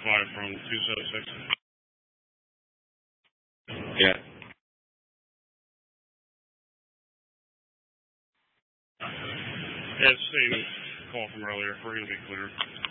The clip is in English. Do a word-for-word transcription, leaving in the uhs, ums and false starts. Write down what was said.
Flight from two seven six. Yeah. Yeah, it's Steve. Call from earlier. We're going to be clear.